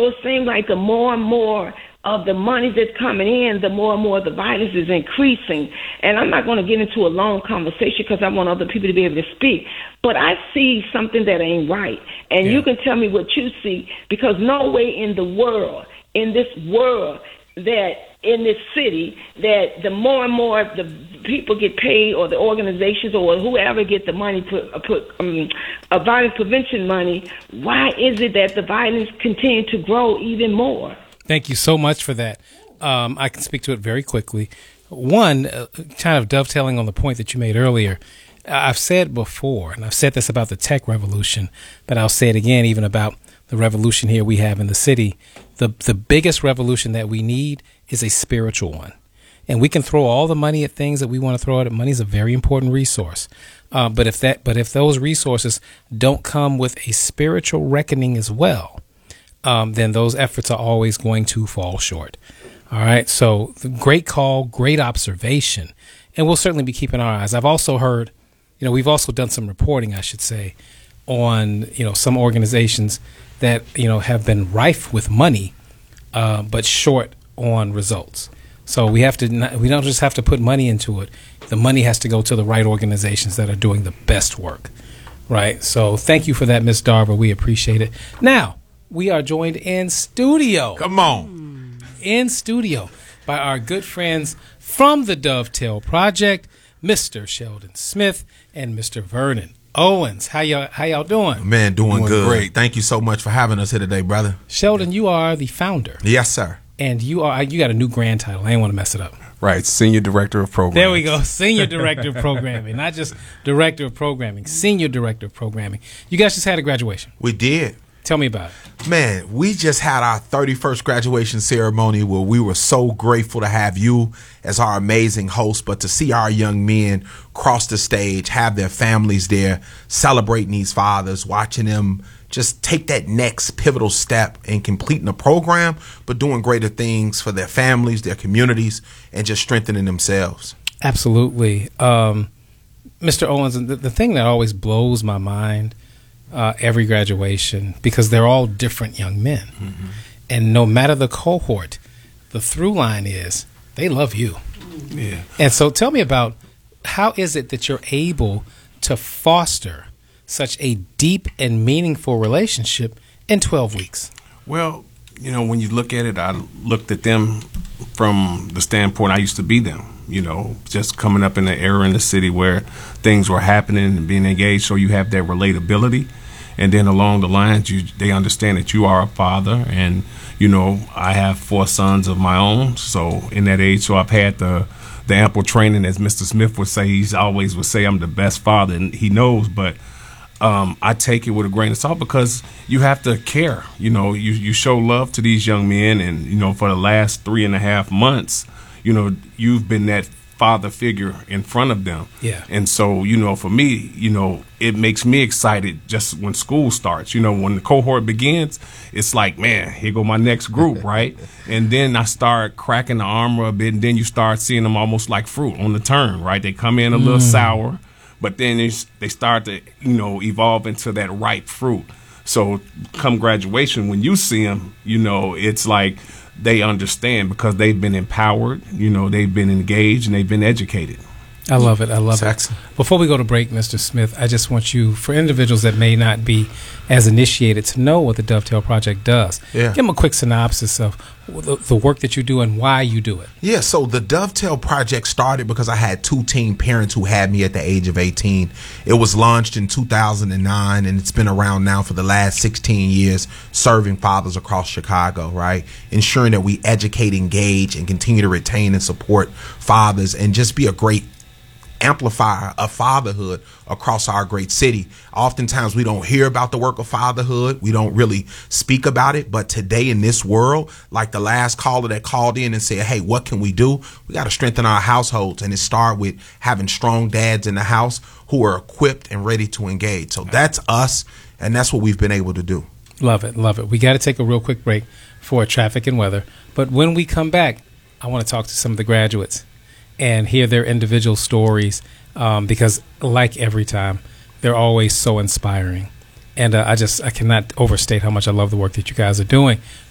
So it seems like the more and more of the money that's coming in, the more and more the violence is increasing. And I'm not going to get into a long conversation because I want other people to be able to speak. But I see something that ain't right. And you can tell me what you see, because no way in the world, in this world, that in this city, that the more and more the people get paid, or the organizations or whoever get the money, violence prevention money, why is it that the violence continue to grow even more? Thank you so much for that. I can speak to it very quickly. One, kind of dovetailing on the point that you made earlier, I've said before, and I've said this about the tech revolution, but I'll say it again, even about the revolution here we have in the city. The biggest revolution that we need is a spiritual one. And we can throw all the money at things that we want to throw at it. Money is a very important resource. But if those resources don't come with a spiritual reckoning as well, then those efforts are always going to fall short. All right. So great call, great observation. And we'll certainly be keeping our eyes. I've also heard, we've also done some reporting, I should say, on, some organizations that, have been rife with money, but short on results. So we don't just have to put money into it. The money has to go to the right organizations that are doing the best work. Right. So thank you for that, Ms. Darver. We appreciate it. Now, we are joined in studio. Come on. In studio by our good friends from the Dovetail Project, Mr. Sheldon Smith and Mr. Vernon Owens. How y'all doing? Man, doing good. Great. Thank you so much for having us here today, brother. Sheldon, you are the founder. Yes, sir. And you got a new grand title. I didn't want to mess it up. Right, Senior Director of Programming. There we go, Senior Director of Programming. Not just Director of Programming, Senior Director of Programming. You guys just had a graduation. We did. Tell me about it. Man, we just had our 31st graduation ceremony where we were so grateful to have you as our amazing host, but to see our young men cross the stage, have their families there, celebrating these fathers, watching them just take that next pivotal step in completing the program, but doing greater things for their families, their communities, and just strengthening themselves. Absolutely. Mr. Owens, the thing that always blows my mind every graduation, because they're all different young men. Mm-hmm. And no matter the cohort, the through line is they love you. Yeah. And so tell me about, how is it that you're able to foster such a deep and meaningful relationship in 12 weeks? Well, when you look at it, I looked at them from the standpoint I used to be them, just coming up in the era in the city where things were happening and being engaged. So you have that relatability. And then along the lines, they understand that you are a father, and I have 4 sons of my own. So in that age, so I've had the ample training, as Mr. Smith would say. He always would say I'm the best father, and he knows. But I take it with a grain of salt, because you have to care. You show love to these young men, and for the last 3.5 months, you've been that father figure in front of them. Yeah. And so, for me, it makes me excited just when school starts. When the cohort begins, it's like, man, here go my next group, right? And then I start cracking the armor a bit, and then you start seeing them almost like fruit on the turn, right? They come in a little sour, but then they start to, evolve into that ripe fruit. So come graduation, when you see them, it's like they understand, because they've been empowered, they've been engaged, and they've been educated. I love it. I love it. Before we go to break, Mr. Smith, I just want you, for individuals that may not be as initiated, to know what the Dovetail Project does. Yeah. Give them a quick synopsis of the work that you do and why you do it. Yeah, so the Dovetail Project started because I had 2 teen parents who had me at the age of 18. It was launched in 2009, and it's been around now for the last 16 years, serving fathers across Chicago, right? Ensuring that we educate, engage, and continue to retain and support fathers, and just be a great amplifier of fatherhood across our great city. Oftentimes we don't hear about the work of fatherhood. We don't really speak about it. But today in this world, like the last caller that called in and said, hey, what can we do? We got to strengthen our households. And it starts with having strong dads in the house who are equipped and ready to engage. So that's us. And that's what we've been able to do. Love it. Love it. We got to take a real quick break for traffic and weather. But when we come back, I want to talk to some of the graduates and hear their individual stories, because like every time, they're always so inspiring. And I cannot overstate how much I love the work that you guys are doing.